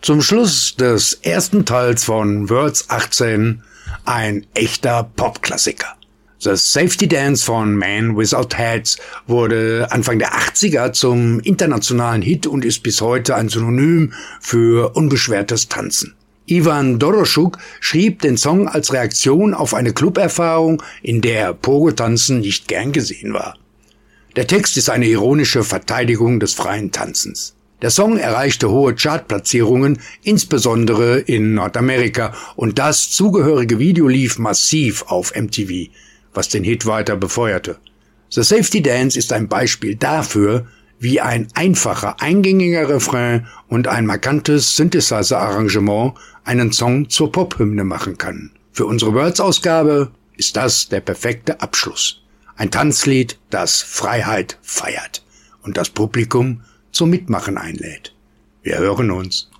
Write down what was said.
Zum Schluss des ersten Teils von Words 18 ein echter Popklassiker. The Safety Dance von Man Without Hats wurde Anfang der 80er zum internationalen Hit und ist bis heute ein Synonym für unbeschwertes Tanzen. Ivan Doroschuk schrieb den Song als Reaktion auf eine Cluberfahrung, in der Pogo-Tanzen nicht gern gesehen war. Der Text ist eine ironische Verteidigung des freien Tanzens. Der Song erreichte hohe Chartplatzierungen, insbesondere in Nordamerika, und das zugehörige Video lief massiv auf MTV, was den Hit weiter befeuerte. The Safety Dance ist ein Beispiel dafür, wie ein einfacher, eingängiger Refrain und ein markantes Synthesizer-Arrangement einen Song zur Pophymne machen kann. Für unsere Words-Ausgabe ist das der perfekte Abschluss. Ein Tanzlied, das Freiheit feiert und das Publikum zum Mitmachen einlädt. Wir hören uns.